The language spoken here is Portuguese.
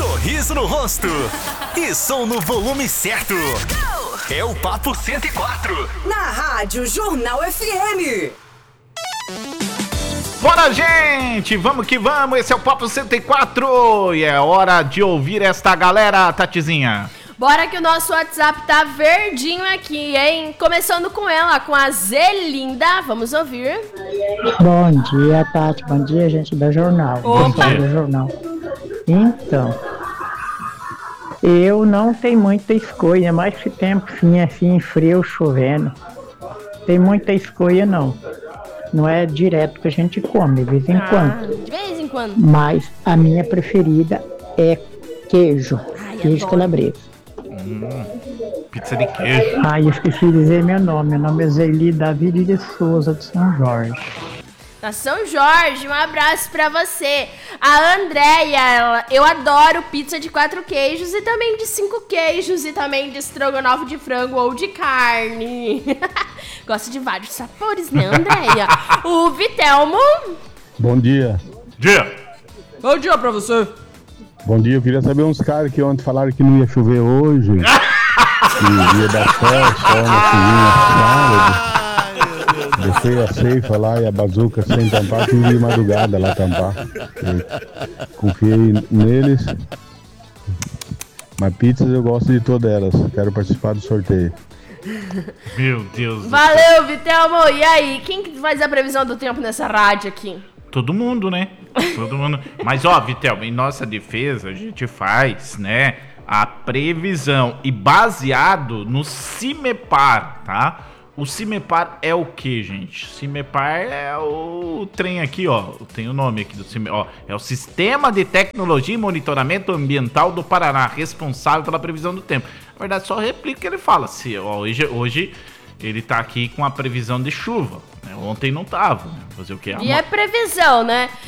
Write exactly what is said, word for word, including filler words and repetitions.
sorriso no rosto e som no volume certo. É o Papo cento e quatro. Na Rádio Jornal F M. Bora, gente! Vamos que vamos! Esse é o Papo cento e quatro e é hora de ouvir esta galera, Tatizinha. Bora que o nosso WhatsApp tá verdinho aqui, hein? Começando com ela, com a Zelinda. Vamos ouvir. Bom dia, Tati. Bom dia, gente da Jornal. Opa! Do jornal. Então, eu não tenho muita escolha, mas esse tempo assim, assim, frio, chovendo. Tem muita escolha, não. Não é direto que a gente come, de vez em Ah, quando. de vez em quando. Mas a minha preferida é queijo. Ai, queijo adoro. calabresa. Hum, pizza de queijo. Ah, eu esqueci de dizer meu nome. Meu nome é Zeli David de Souza, de São Jorge. Da São Jorge, um abraço pra você. A Andréia, ela, eu adoro pizza de quatro queijos e também de cinco queijos e também de estrogonofe de frango ou de carne. Gosto de vários sabores, né, Andréia? O Vitelmo. Bom dia. Dia! Bom dia pra você. Bom dia, eu queria saber uns caras que ontem falaram que não ia chover hoje. Que ia dar sol, sol na cozinha sábado. Deixei a ceifa lá e a bazuca sem tampar, fui de madrugada lá tampar. Eu confiei neles. Mas pizzas eu gosto de todas elas. Quero participar do sorteio. Meu Deus do céu. Valeu, Vitelmo. E aí, quem que faz a previsão do tempo nessa rádio aqui? Todo mundo, né? Todo mundo. Mas, ó, Vitel, em nossa defesa, a gente faz, né, a previsão e baseado no CIMEPAR, tá? O CIMEPAR é o que, gente? CIMEPAR é o trem aqui, ó. Tem o nome aqui do CIMEPAR, ó. É o Sistema de Tecnologia e Monitoramento Ambiental do Paraná, responsável pela previsão do tempo. Na verdade, só replica o que ele fala. Se, ó, hoje, hoje ele tá aqui com a previsão de chuva, né? Ontem não tava, né? Fazer o quê? E é previsão, né?